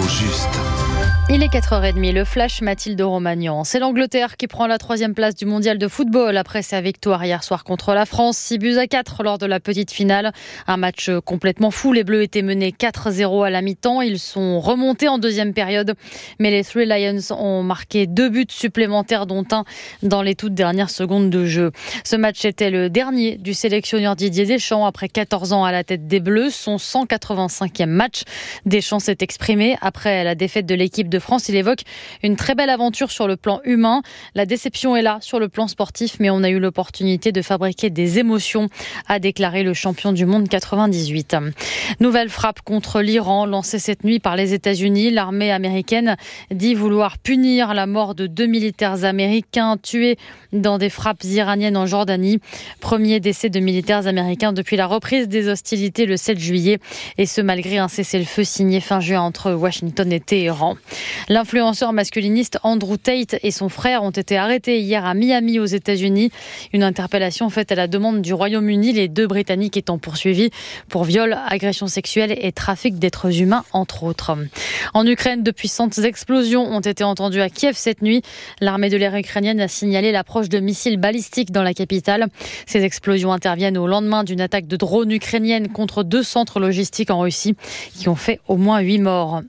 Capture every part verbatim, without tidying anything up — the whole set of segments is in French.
juste. Il est quatre heures trente, le flash Mathilde Romagnan. C'est l'Angleterre qui prend la troisième place du mondial de football après sa victoire hier soir contre la France. six buts à quatre lors de la petite finale. Un match complètement fou. Les Bleus étaient menés quatre zéro à la mi-temps. Ils sont remontés en deuxième période. Mais les Three Lions ont marqué deux buts supplémentaires, dont un dans les toutes dernières secondes de jeu. Ce match était le dernier du sélectionneur Didier Deschamps après quatorze ans à la tête des Bleus. Son cent quatre-vingt-cinquième match. Deschamps s'est exprimé après la défaite de l'équipe de France. Il évoque une très belle aventure sur le plan humain. La déception est là sur le plan sportif, mais on a eu l'opportunité de fabriquer des émotions, a déclaré le champion du monde quatre-vingt-dix-huit. Nouvelle frappe contre l'Iran lancée cette nuit par les États-Unis. L'armée américaine dit vouloir punir la mort de deux militaires américains tués dans des frappes iraniennes en Jordanie. Premier décès de militaires américains depuis la reprise des hostilités le sept juillet, et ce malgré un cessez-le-feu signé fin juin entre Washington et Téhéran. L'influenceur masculiniste Andrew Tate et son frère ont été arrêtés hier à Miami aux États-Unis. Une interpellation faite à la demande du Royaume-Uni, les deux Britanniques étant poursuivis pour viol, agression sexuelle et trafic d'êtres humains, entre autres. En Ukraine, de puissantes explosions ont été entendues à Kiev cette nuit. L'armée de l'air ukrainienne a signalé l'approche de missiles balistiques dans la capitale. Ces explosions interviennent au lendemain d'une attaque de drones ukrainienne contre deux centres logistiques en Russie qui ont fait au moins huit morts.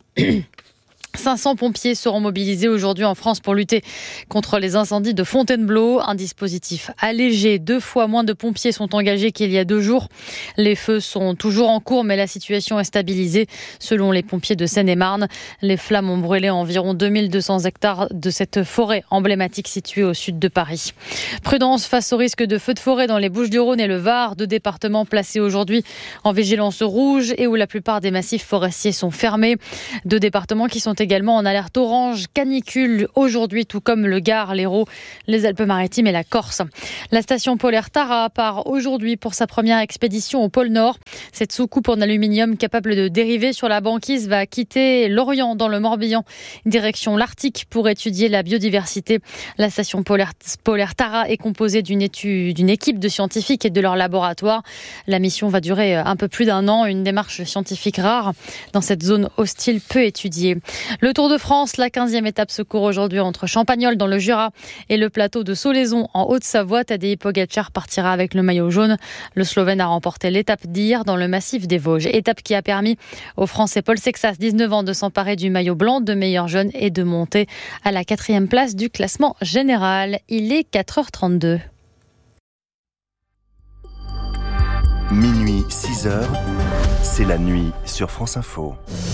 cinq cents pompiers seront mobilisés aujourd'hui en France pour lutter contre les incendies de Fontainebleau. Un dispositif allégé. Deux fois moins de pompiers sont engagés qu'il y a deux jours. Les feux sont toujours en cours, mais la situation est stabilisée. Selon les pompiers de Seine-et-Marne, les flammes ont brûlé environ deux mille deux cents hectares de cette forêt emblématique située au sud de Paris. Prudence face au risque de feux de forêt dans les Bouches-du-Rhône et le Var, deux départements placés aujourd'hui en vigilance rouge et où la plupart des massifs forestiers sont fermés. Deux départements qui sont également en alerte orange canicule aujourd'hui, tout comme le Gard, l'Hérault, les Alpes-Maritimes et la Corse. La station polaire Tara part aujourd'hui pour sa première expédition au pôle Nord. Cette soucoupe en aluminium capable de dériver sur la banquise va quitter l'Orient dans le Morbihan, direction l'Arctique pour étudier la biodiversité. La station polaire, polaire Tara est composée d'une, étude, d'une équipe de scientifiques et de leur laboratoire. La mission va durer un peu plus d'un an, une démarche scientifique rare dans cette zone hostile peu étudiée. Le Tour de France, la quinzième étape se court aujourd'hui entre Champagnole dans le Jura et le plateau de Solaizon en Haute-Savoie. Tadej Pogačar partira avec le maillot jaune. Le Slovène a remporté l'étape d'hier dans le massif des Vosges. Étape qui a permis au Français Paul Sexas, dix-neuf ans, de s'emparer du maillot blanc de meilleur jeune et de monter à la quatrième place du classement général. Il est quatre heures trente-deux. Minuit, six heures, c'est la nuit sur France Info.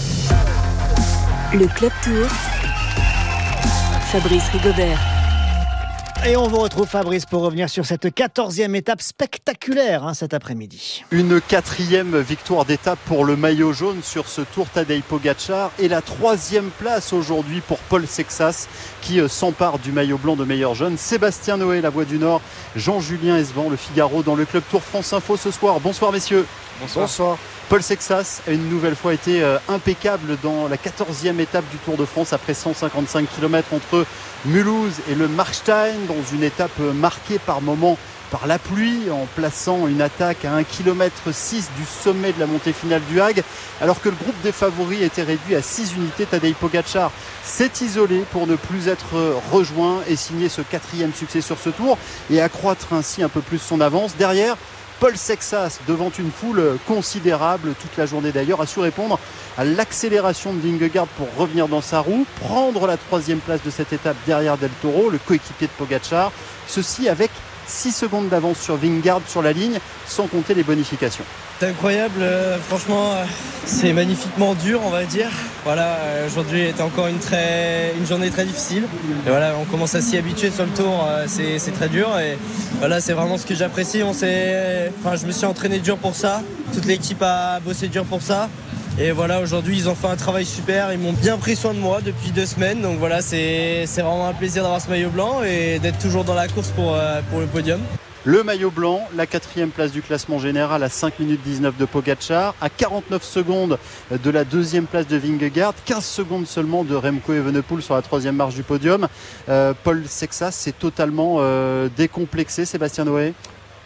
Le Club Tour, Fabrice Rigobert. Et on vous retrouve, Fabrice, pour revenir sur cette quatorzième étape spectaculaire hein, cet après-midi. Une quatrième victoire d'étape pour le maillot jaune sur ce Tour Tadej Pogačar et la troisième place aujourd'hui pour Paul Sexas qui s'empare du maillot blanc de meilleur jeune. Sébastien Noé, La Voix du Nord, Jean-Julien Esban, Le Figaro dans le Club Tour France Info ce soir. Bonsoir messieurs. Bonsoir. Bonsoir. Paul Sexas a une nouvelle fois été impeccable dans la quatorzième étape du Tour de France après cent cinquante-cinq kilomètres entre Mulhouse et le Markstein, dans une étape marquée par moments par la pluie, en plaçant une attaque à un virgule six kilomètre du sommet de la montée finale du Hague, alors que le groupe des favoris était réduit à six unités. Tadej Pogačar s'est isolé pour ne plus être rejoint et signer ce quatrième succès sur ce Tour et accroître ainsi un peu plus son avance. Derrière, Paul Sexas, devant une foule considérable toute la journée d'ailleurs, a su répondre à l'accélération de Vingegaard pour revenir dans sa roue, prendre la troisième place de cette étape derrière Del Toro, le coéquipier de Pogačar. Ceci avec six secondes d'avance sur Vingegaard sur la ligne, sans compter les bonifications. C'est incroyable, euh, franchement, euh, c'est magnifiquement dur, on va dire. Voilà, euh, aujourd'hui était encore une, très, une journée très difficile. Et voilà, on commence à s'y habituer sur le tour, euh, c'est, c'est très dur. Et voilà, c'est vraiment ce que j'apprécie. On s'est, enfin, je me suis entraîné dur pour ça. Toute l'équipe a bossé dur pour ça. Et voilà, aujourd'hui, ils ont fait un travail super. Ils m'ont bien pris soin de moi depuis deux semaines. Donc voilà, c'est, c'est vraiment un plaisir d'avoir ce maillot blanc et d'être toujours dans la course pour, euh, pour le podium. Le maillot blanc, la quatrième place du classement général à cinq minutes dix-neuf de Pogačar, à quarante-neuf secondes de la deuxième place de Vingegaard, quinze secondes seulement de Remco Evenepoel sur la troisième marche du podium. Euh, Paul Sexas s'est totalement euh, décomplexé, Sébastien Noé.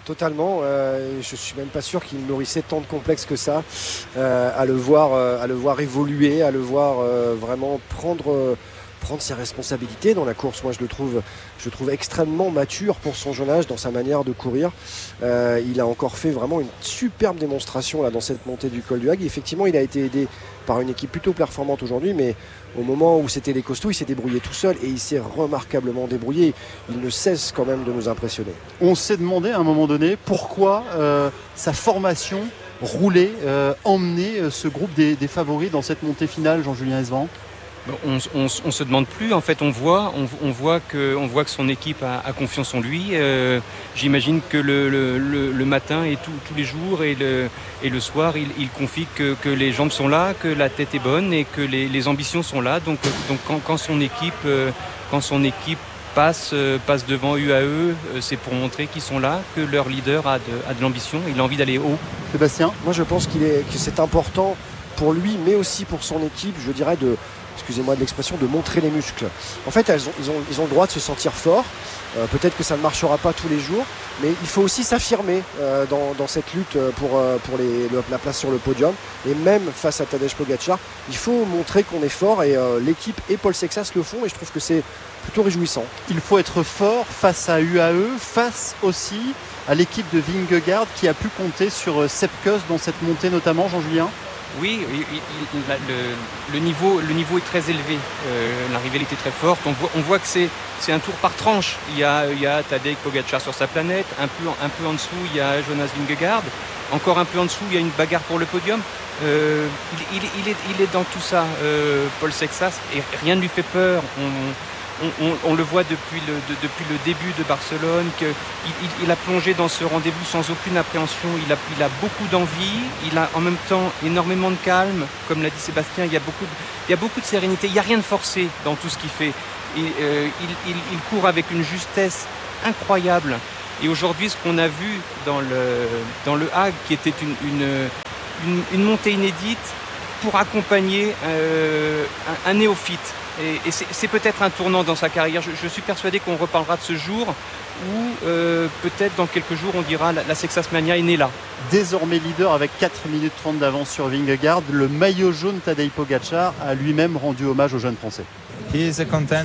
totalement. Euh, je suis même pas sûr qu'il nourrissait tant de complexes que ça euh, à le voir, euh, à le voir évoluer, à le voir euh, vraiment prendre. Euh, prendre ses responsabilités dans la course. Moi je le trouve, je le trouve extrêmement mature pour son jeune âge dans sa manière de courir. Euh, il a encore fait vraiment une superbe démonstration là, dans cette montée du col du Hague. Effectivement il a été aidé par une équipe plutôt performante aujourd'hui, mais au moment où c'était les costauds, il s'est débrouillé tout seul et il s'est remarquablement débrouillé. Il ne cesse quand même de nous impressionner. On s'est demandé à un moment donné pourquoi euh, sa formation roulait, euh, emmenait euh, ce groupe des, des favoris dans cette montée finale, Jean-Julien Hesvent. On, on, on se demande plus, en fait on voit, on, on voit, que, on voit que son équipe a, a confiance en lui. Euh, j'imagine que le, le, le, le matin et tout, tous les jours et le, et le soir, il, il confie que, que les jambes sont là, que la tête est bonne et que les, les ambitions sont là. Donc, donc quand, quand son équipe, quand son équipe passe, passe devant U A E, c'est pour montrer qu'ils sont là, que leur leader a de, a de l'ambition, il a envie d'aller haut. Sébastien ? Moi je pense qu'il est, que c'est important pour lui, mais aussi pour son équipe, je dirais de... excusez-moi de l'expression, de montrer les muscles. En fait, elles ont, ils, ont, ils ont le droit de se sentir forts. Euh, peut-être que ça ne marchera pas tous les jours, mais il faut aussi s'affirmer euh, dans, dans cette lutte pour, euh, pour les, le, la place sur le podium. Et même face à Tadej Pogačar, il faut montrer qu'on est fort et euh, l'équipe et Paul Sexas le font et je trouve que c'est plutôt réjouissant. Il faut être fort face à U A E, face aussi à l'équipe de Vingegaard qui a pu compter sur Sepp Kuss dans cette montée notamment, Jean-Julien. Oui, il, il, il, le, le, niveau, le niveau est très élevé. Euh, la rivalité est très forte. On voit, on voit que c'est, c'est un tour par tranche. Il y a, il y a Tadej Pogačar sur sa planète. Un peu, un peu en dessous, il y a Jonas Vingegaard. Encore un peu en dessous, il y a une bagarre pour le podium. Euh, il, il, il, est, il est dans tout ça, euh, Paul Sexas, et rien ne lui fait peur. On, On, on, on le voit depuis le, de, depuis le début de Barcelone, qu'il il, il a plongé dans ce rendez-vous sans aucune appréhension, il a, il a beaucoup d'envie, il a en même temps énormément de calme, comme l'a dit Sébastien, il y a beaucoup de, il y a beaucoup de sérénité, il n'y a rien de forcé dans tout ce qu'il fait. Et, euh, il, il, il court avec une justesse incroyable. Et aujourd'hui, ce qu'on a vu dans le, dans le Hague, qui était une, une, une, une montée inédite pour accompagner euh, un, un néophyte. Et, et c'est, c'est peut-être un tournant dans sa carrière. Je, je suis persuadé qu'on reparlera de ce jour où euh, peut-être dans quelques jours on dira la, la Sexas Mania est née là. Désormais leader avec quatre minutes trente d'avance sur Vingegaard, le maillot jaune Tadej Pogačar a lui-même rendu hommage aux jeunes Français. C'est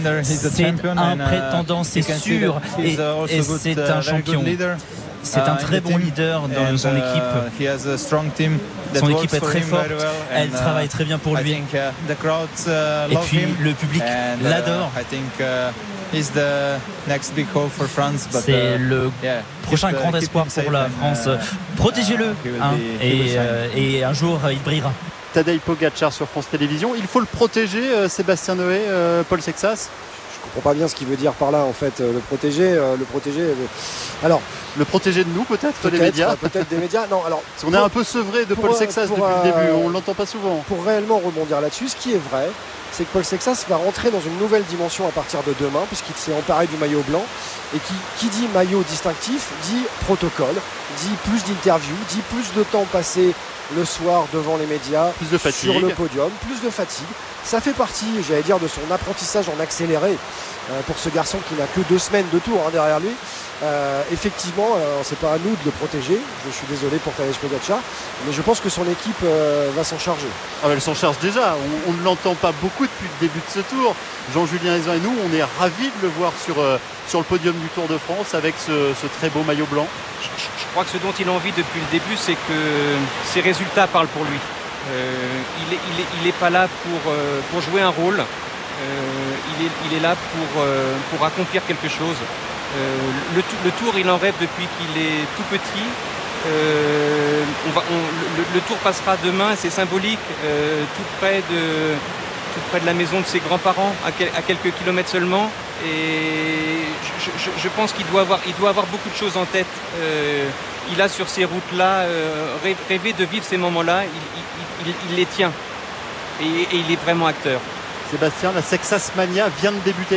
un prétendant, c'est sûr, et, et c'est un champion. C'est un très bon leader dans son équipe. Son équipe est très forte, elle travaille très bien pour lui. Et puis le public l'adore. C'est le prochain grand espoir pour la France. Protégez-le, hein, et, euh, et un jour il brillera. Tadej Pogačar sur France Télévisions. Il faut le protéger, euh, Sébastien Noé, euh, Paul Sexas. Je comprends pas bien ce qu'il veut dire par là en fait, euh, le protéger, euh, le protéger. Euh... Alors, le protéger de nous peut-être, peut-être des médias. Peut-être des médias. Non, alors. Parce qu'on est un peu sevré de pour, Paul Sexas pour, depuis euh, le début. On l'entend pas souvent. Pour réellement rebondir là-dessus, ce qui est vrai, c'est que Paul Sexas va rentrer dans une nouvelle dimension à partir de demain, puisqu'il s'est emparé du maillot blanc. Et qui, qui dit maillot distinctif, dit protocole, dit plus d'interviews, dit plus de temps passé le soir devant les médias, plus de fatigue. Sur le podium, plus de fatigue. Ça fait partie, j'allais dire, de son apprentissage en accéléré euh, pour ce garçon qui n'a que deux semaines de tour hein, derrière lui. Euh, effectivement, euh, c'est pas à nous de le protéger. Je suis désolé pour Tadej Pogačar, mais je pense que son équipe euh, va s'en charger. Ah, elle s'en charge déjà. On, on ne l'entend pas beaucoup depuis le début de ce tour. Jean-Julien Hesvent et nous, on est ravis de le voir sur, euh, sur le podium du Tour de France avec ce, ce très beau maillot blanc. Je, je crois que ce dont il a envie depuis le début, c'est que ses résultats parlent pour lui. Euh, il n'est il est, il est pas là pour, euh, pour jouer un rôle. Euh, il, est, il est là pour, euh, pour accomplir quelque chose. Euh, le, le Tour, il en rêve depuis qu'il est tout petit. Euh, on va, on, le, le Tour passera demain, c'est symbolique, euh, tout près de, tout près de la maison de ses grands-parents, à, quel, à quelques kilomètres seulement. Et je, je, je pense qu'il doit avoir, il doit avoir beaucoup de choses en tête. Euh, il a sur ces routes-là euh, rêvé de vivre ces moments-là. Il, il, il, il les tient. Et, et il est vraiment acteur. Sébastien, la Sexas Mania vient de débuter.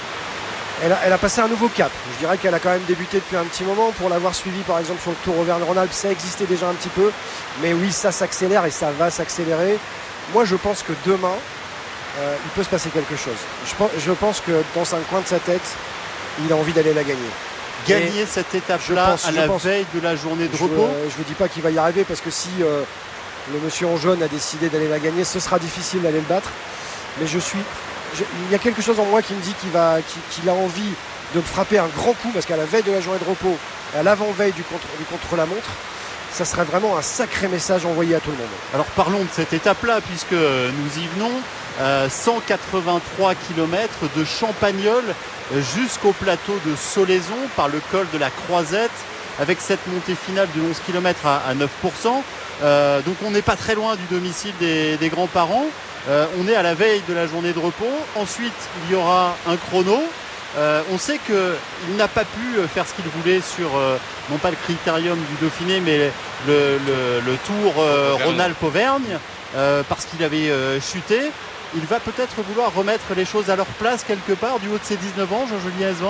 Elle a, elle a passé un nouveau cap. Je dirais qu'elle a quand même débuté depuis un petit moment. Pour l'avoir suivi par exemple sur le Tour Auvergne-Rhône-Alpes, ça existait déjà un petit peu. Mais oui, ça s'accélère et ça va s'accélérer. Moi, je pense que demain, euh, il peut se passer quelque chose. Je pense, je pense que dans un coin de sa tête, il a envie d'aller la gagner. gagner Et cette étape-là pense, à la pense, veille de la journée de je, repos. euh, Je ne vous dis pas qu'il va y arriver parce que si euh, le monsieur en jaune a décidé d'aller la gagner, ce sera difficile d'aller le battre. Mais je suis, je, il y a quelque chose en moi qui me dit qu'il va, qu'il, qu'il a envie de frapper un grand coup parce qu'à la veille de la journée de repos, à l'avant-veille du contre, du contre-la-montre, ça serait vraiment un sacré message envoyé à tout le monde. Alors parlons de cette étape-là puisque nous y venons. Euh, cent quatre-vingt-trois kilomètres de Champagnole jusqu'au plateau de Solaison par le col de la Croisette avec cette montée finale de onze kilomètres à, à neuf pour cent. Euh, donc on n'est pas très loin du domicile des, des grands-parents. Euh, on est à la veille de la journée de repos. Ensuite, il y aura un chrono. Euh, on sait qu'il n'a pas pu faire ce qu'il voulait sur, euh, non pas le critérium du Dauphiné, mais le, le, le Tour euh, Rhône-Alpes-Auvergne, euh, parce qu'il avait euh, chuté. Il va peut-être vouloir remettre les choses à leur place quelque part du haut de ses dix-neuf ans, Jean-Julien Hezvan.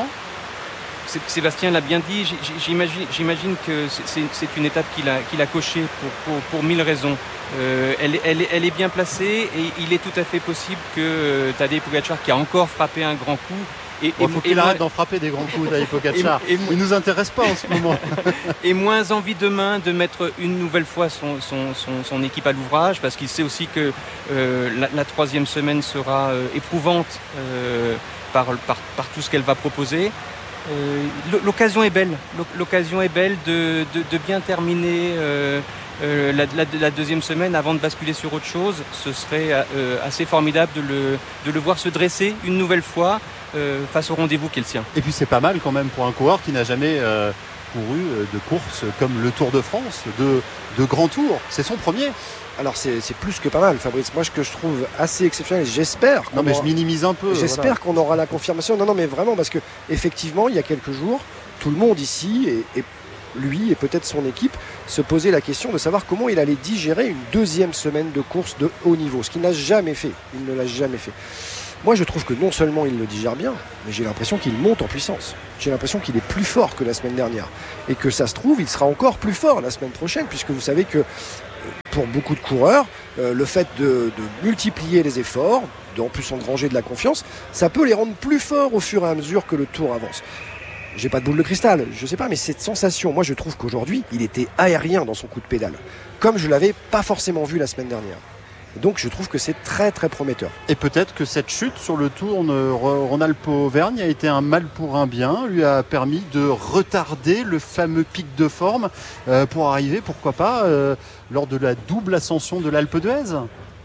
Sébastien l'a bien dit, j'imagine, j'imagine que c'est, c'est une étape qu'il a, qu'il a cochée pour, pour, pour mille raisons. Euh, elle, elle, elle est bien placée et il est tout à fait possible que euh, Tadej Pogačar, qui a encore frappé un grand coup, il bon, faut qu'il et arrête moins... d'en frapper des grands coups, Tadej Pogačar. Et, et, il ne nous intéresse pas en ce moment. Et moins envie demain de mettre une nouvelle fois son, son, son, son équipe à l'ouvrage, parce qu'il sait aussi que euh, la, la troisième semaine sera euh, éprouvante euh, par, par, par tout ce qu'elle va proposer. Euh, l'occasion est belle. L'occasion est belle de, de, de bien terminer euh, euh, la, la, la deuxième semaine avant de basculer sur autre chose. Ce serait euh, assez formidable de le, de le voir se dresser une nouvelle fois euh, face au rendez-vous qui est le sien. Et puis c'est pas mal quand même pour un coureur qui n'a jamais euh, couru de course comme le Tour de France, de, de grands tours. C'est son premier. Alors c'est, c'est plus que pas mal, Fabrice. Moi, ce que je trouve assez exceptionnel, j'espère qu'on non mais aura... je minimise un peu. J'espère voilà. qu'on aura la confirmation. Non, non, mais vraiment, parce que effectivement, il y a quelques jours, tout le monde ici et, et lui et peut-être son équipe se posait la question de savoir comment il allait digérer une deuxième semaine de course de haut niveau, ce qu'il n'a jamais fait. Il ne l'a jamais fait. Moi, je trouve que non seulement il le digère bien, mais j'ai l'impression qu'il monte en puissance. J'ai l'impression qu'il est plus fort que la semaine dernière. Et que ça se trouve, il sera encore plus fort la semaine prochaine, puisque vous savez que pour beaucoup de coureurs, euh, le fait de, de multiplier les efforts, d'en plus engranger de la confiance, ça peut les rendre plus forts au fur et à mesure que le tour avance. J'ai pas de boule de cristal, je sais pas, mais cette sensation, moi je trouve qu'aujourd'hui, il était aérien dans son coup de pédale, comme je l'avais pas forcément vu la semaine dernière. Et donc je trouve que c'est très très prometteur. Et peut-être que cette chute sur le Tour Rhône-Alpes-Auvergne a été un mal pour un bien, lui a permis de retarder le fameux pic de forme euh, pour arriver, pourquoi pas, euh, lors de la double ascension de l'Alpe d'Huez. Jean-Julien ?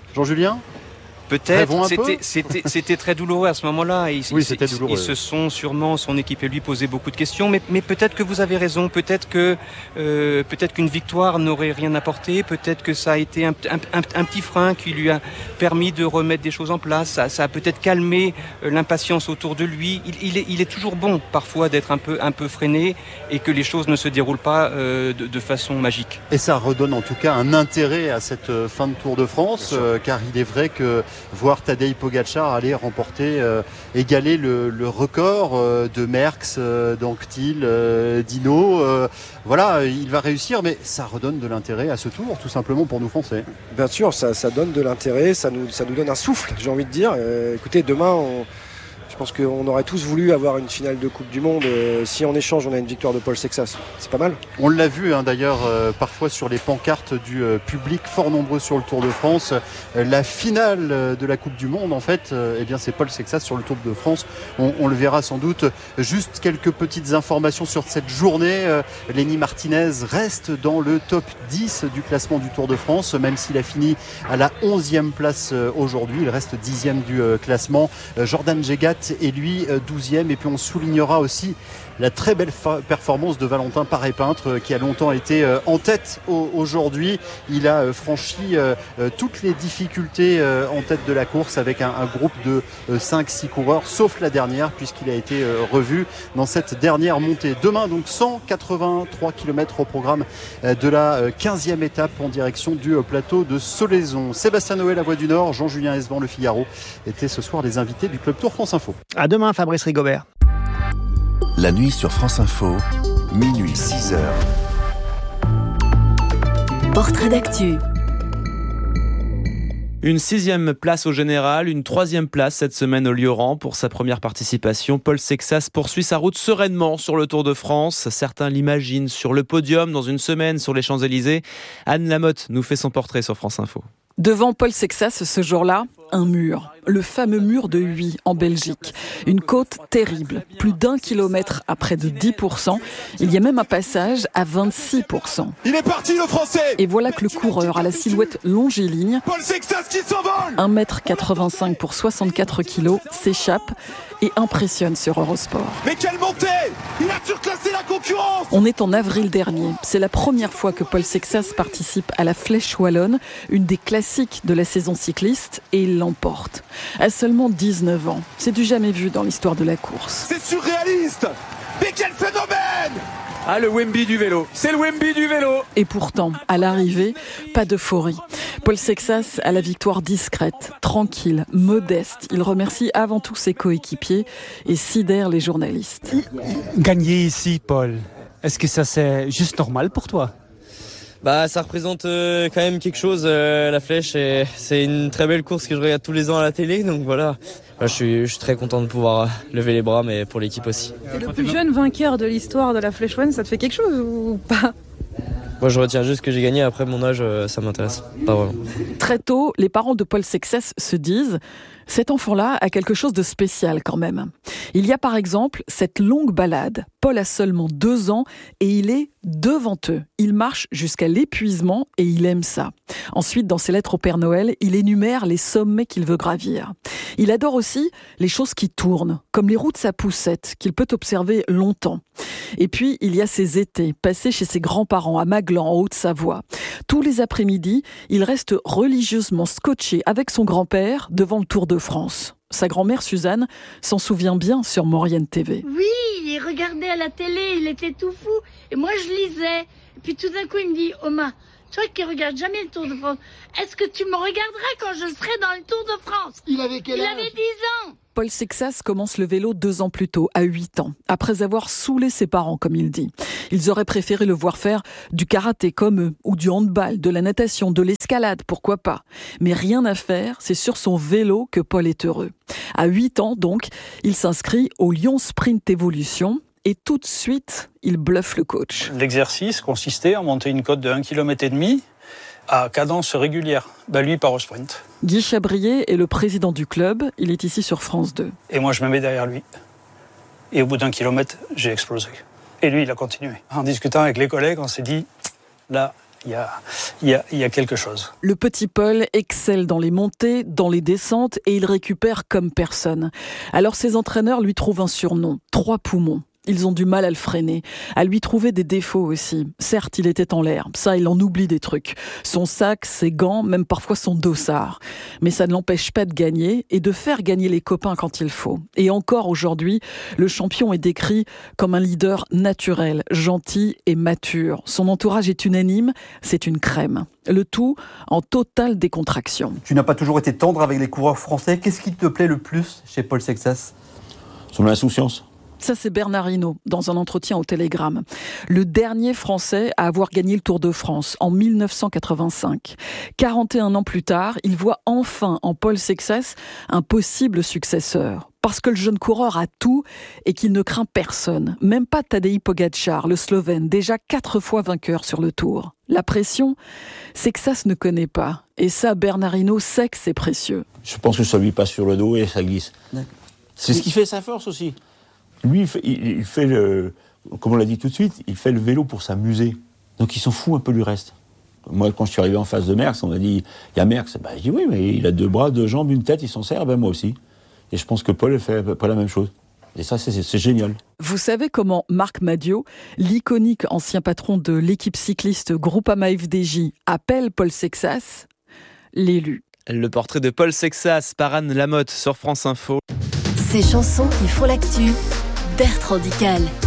Peut-être, c'était, c'était, c'était très douloureux à ce moment-là. Ils, oui, c'était douloureux. Ils se sont sûrement, son équipe et lui, posé beaucoup de questions. Mais, mais peut-être que vous avez raison. Peut-être que, euh, peut-être qu'une victoire n'aurait rien apporté. Peut-être que ça a été un, un, un, un petit frein qui lui a permis de remettre des choses en place. Ça, ça a peut-être calmé l'impatience autour de lui. Il, il, est, il est toujours bon, parfois, d'être un peu, un peu freiné et que les choses ne se déroulent pas euh, de, de façon magique. Et ça redonne en tout cas un intérêt à cette fin de Tour de France, euh, car il est vrai que voir Tadej Pogačar aller remporter, euh, égaler le, le record euh, de Merckx, euh, d'Anquetil, euh, d'Hinault. Euh, voilà, il va réussir, mais ça redonne de l'intérêt à ce tour, tout simplement pour nous Français. Bien sûr, ça, ça donne de l'intérêt, ça nous, ça nous donne un souffle, j'ai envie de dire. Euh, écoutez, demain, on... je pense qu'on aurait tous voulu avoir une finale de Coupe du Monde. Euh, si en échange on a une victoire de Paul Sexas, c'est pas mal. On l'a vu hein, d'ailleurs euh, parfois sur les pancartes du euh, public, fort nombreux sur le Tour de France. Euh, la finale euh, de la Coupe du Monde, en fait, euh, eh bien c'est Paul Sexas sur le Tour de France. On, on le verra sans doute. Juste quelques petites informations sur cette journée. Euh, Lenny Martinez reste dans le top dix du classement du Tour de France, même s'il a fini à la onzième place euh, aujourd'hui. Il reste dixième du euh, classement. Euh, Jordan Jegat et lui douzième. Et puis on soulignera aussi la très belle fa- performance de Valentin Paré-Peintre qui a longtemps été euh, en tête au- aujourd'hui. Il a euh, franchi euh, euh, toutes les difficultés euh, en tête de la course avec un, un groupe de euh, cinq six coureurs, sauf la dernière puisqu'il a été euh, revu dans cette dernière montée. Demain donc cent quatre-vingt-trois kilomètres au programme euh, de la euh, quinzième étape en direction du euh, plateau de Solaison. Sébastien Noël, La Voix du Nord, Jean-Julien Hezvan, Le Figaro étaient ce soir les invités du Club Tour France Info. À demain, Fabrice Rigobert. La nuit sur France Info, minuit six heures. Portrait d'actu. Une sixième place au général, une troisième place cette semaine au Lioran. Pour sa première participation, Paul Sexas poursuit sa route sereinement sur le Tour de France. Certains l'imaginent sur le podium dans une semaine sur les Champs-Élysées. Anne Lamotte nous fait son portrait sur France Info. Devant Paul Sexas, ce jour-là, un mur. Le fameux mur de Huy, en Belgique. Une côte terrible. Plus d'un kilomètre à près de dix pour cent. Il y a même un passage à vingt-six pour cent. Il est parti, le Français! Et voilà que le coureur à la silhouette longiligne, Paul Sexas qui s'envole! un mètre quatre-vingt-cinq pour soixante-quatre kilos, s'échappe et impressionne sur Eurosport. Mais quelle montée! Il a surclassé la concurrence! On est en avril dernier. C'est la première fois que Paul Sexas participe à la Flèche Wallonne, une des classiques de la saison cycliste, et il l'emporte. À seulement dix-neuf ans. C'est du jamais vu dans l'histoire de la course. C'est surréaliste! Mais quel phénomène! Ah, le Wemby du vélo. C'est le Wemby du vélo. Et pourtant, à l'arrivée, pas d'euphorie. Paul Sexas a la victoire discrète, tranquille, modeste. Il remercie avant tout ses coéquipiers et sidère les journalistes. Gagner ici, Paul, est-ce que ça c'est juste normal pour toi ? Bah, ça représente euh, quand même quelque chose, euh, la Flèche. Et c'est une très belle course que je regarde tous les ans à la télé, donc voilà. Bah, je, suis, je suis très content de pouvoir lever les bras, mais pour l'équipe aussi. Et le plus jeune vainqueur de l'histoire de la Flèche Wallonne, ça te fait quelque chose ou pas ? Moi, je retiens juste que j'ai gagné. Après, mon âge, ça m'intéresse pas vraiment. Très tôt, les parents de Paul Sexas se disent « Cet enfant-là a quelque chose de spécial quand même ». Il y a par exemple cette longue balade. Paul a seulement deux ans et il est devant eux. Il marche jusqu'à l'épuisement et il aime ça. Ensuite, dans ses lettres au Père Noël, il énumère les sommets qu'il veut gravir. Il adore aussi les choses qui tournent, comme les roues de sa poussette, qu'il peut observer longtemps. Et puis, il y a ses étés, passés chez ses grands-parents à Maglan, en Haute-Savoie. Tous les après-midi, il reste religieusement scotché avec son grand-père devant le Tour de France. Sa grand-mère Suzanne s'en souvient bien sur Maurienne T V. Oui, il regardait à la télé, il était tout fou. Et moi, je lisais. Et puis tout d'un coup, il me dit « Oma, toi qui regardes jamais le Tour de France, est-ce que tu me regarderas quand je serai dans le Tour de France ?» Il avait quel âge ? Il avait dix ans. Paul Sexas commence le vélo deux ans plus tôt, à huit ans, après avoir saoulé ses parents, comme il dit. Ils auraient préféré le voir faire du karaté comme eux, ou du handball, de la natation, de l'escalade, pourquoi pas. Mais rien à faire, c'est sur son vélo que Paul est heureux. À huit ans, donc, il s'inscrit au Lyon Sprint Evolution, et tout de suite, il bluffe le coach. L'exercice consistait à monter une côte de un kilomètre et demi à cadence régulière. Bah lui, part au sprint. Guy Chabrier est le président du club. Il est ici sur France deux. Et moi, je me mets derrière lui. Et au bout d'un kilomètre, j'ai explosé. Et lui, il a continué. En discutant avec les collègues, on s'est dit, là, il y a, y a, y a quelque chose. Le petit Paul excelle dans les montées, dans les descentes, et il récupère comme personne. Alors ses entraîneurs lui trouvent un surnom, Trois Poumons. Ils ont du mal à le freiner, à lui trouver des défauts aussi. Certes, il était en l'air, ça, il en oublie des trucs. Son sac, ses gants, même parfois son dossard. Mais ça ne l'empêche pas de gagner et de faire gagner les copains quand il faut. Et encore aujourd'hui, le champion est décrit comme un leader naturel, gentil et mature. Son entourage est unanime, c'est une crème. Le tout en totale décontraction. Tu n'as pas toujours été tendre avec les coureurs français. Qu'est-ce qui te plaît le plus chez Paul Sexas ? Son insouciance. Ça, c'est Bernard Hinault, dans un entretien au Télégramme. Le dernier Français à avoir gagné le Tour de France en mille neuf cent quatre-vingt-cinq. quarante et un ans plus tard, il voit enfin en Paul Sexas un possible successeur. Parce que le jeune coureur a tout et qu'il ne craint personne. Même pas Tadej Pogačar, le Slovène, déjà quatre fois vainqueur sur le Tour. La pression, Sexas ne connaît pas. Et ça, Bernard Hinault sait que c'est précieux. Je pense que ça lui passe sur le dos et ça glisse. D'accord. C'est ce qui fait sa force aussi. Lui, il fait, il, il fait le, comme on l'a dit tout de suite, il fait le vélo pour s'amuser. Donc il s'en fout un peu du reste. Moi, quand je suis arrivé en face de Merckx, on m'a dit, il y a Merckx. Ben, je dis oui, mais il a deux bras, deux jambes, une tête, il s'en sert, ben moi aussi. Et je pense que Paul fait pas la même chose. Et ça, c'est, c'est, c'est génial. Vous savez comment Marc Madiot, l'iconique ancien patron de l'équipe cycliste Groupama F D J, appelle Paul Sexas l'élu. Le portrait de Paul Sexas par Anne Lamotte sur France Info. Ces chansons qui font l'actu. Bertrand Dical.